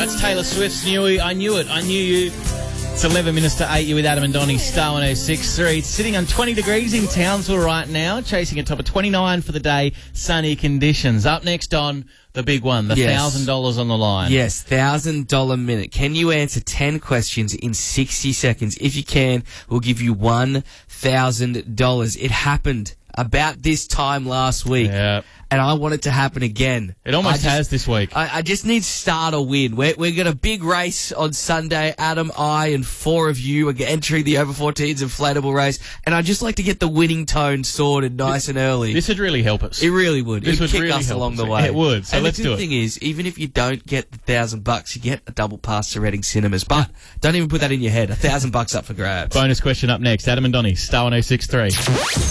That's Taylor Swift's Knew I Knew It. I Knew You. It's 11 minutes to 8. You're with Adam and Donnie, Star 106.3. It's sitting on 20 degrees in Townsville right now, chasing a top of 29 for the day. Sunny conditions. Up next on the big one, the $1,000 on the line. Yes, $1,000 minute. Can you answer 10 questions in 60 seconds? If you can, we'll give you $1,000. It happened about this time last week. Yeah. And I want it to happen again. It almost has this week. I just need Star to win. We're got a big race on Sunday. Adam, I, and 4 of you are entering the over-14s inflatable race. And I'd just like to get the winning tone sorted nice and early. This would really help us. It really would. This It'd would kick really us help along us. the way. It would. So and let's the do good it. thing is, even if you don't get the $1,000, you get a double pass to Reading Cinemas. But don't even put that in your head. $1,000 up for grabs. Bonus question up next. Adam and Donnie, Star 106.3.